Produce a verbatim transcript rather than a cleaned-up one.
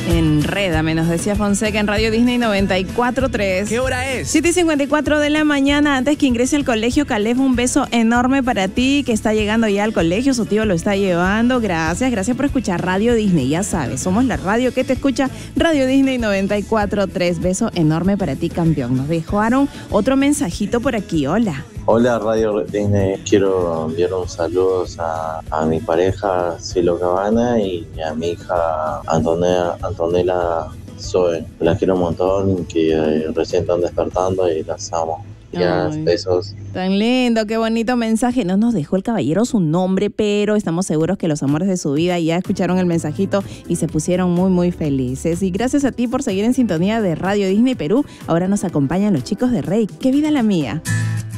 Enrédame, nos decía Fonseca en Radio Disney noventa y cuatro punto tres. ¿Qué hora es? siete y cincuenta y cuatro de la mañana. Antes que ingrese al colegio, Caleb, un beso enorme para ti, que está llegando ya al colegio. Su tío lo está llevando. Gracias, gracias por escuchar Radio Disney. Ya sabes, somos la radio que te escucha. Radio Disney noventa y cuatro punto tres. Beso enorme para ti, campeón. Nos dejaron otro mensajito por aquí. Hola. Hola Radio Disney, quiero enviar un saludo a, a mi pareja Cielo Cabana y a mi hija Antonella, Antonella Zoe. Las quiero un montón, que eh, recién están despertando y las amo. Ya, besos. Tan lindo, qué bonito mensaje. No nos dejó el caballero su nombre, pero estamos seguros que los amores de su vida ya escucharon el mensajito y se pusieron muy, muy felices. Y gracias a ti por seguir en sintonía de Radio Disney Perú. Ahora nos acompañan los chicos de Rey. ¡Qué vida la mía!